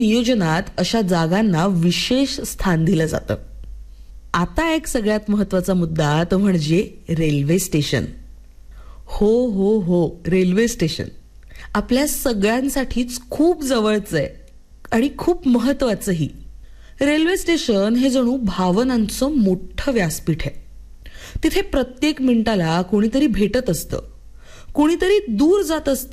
नियोजनात अशा जागांना विशेष स्थान दिलं जातं. आता एक सगळ्यात महत्वाचा मुद्दा तो म्हणजे रेल्वे स्टेशन. हो, रेल्वे स्टेशन आपल्या सगळ्यांसाठीच खूप जवळचं आहे आणि खूप महत्वाचंही. रेल्वे स्टेशन हे जणू भावनांचं मोठं व्यासपीठ आहे. तिथे प्रत्येक मिनिटाला कोणीतरी भेटत असतं, कोणीतरी दूर जात असतं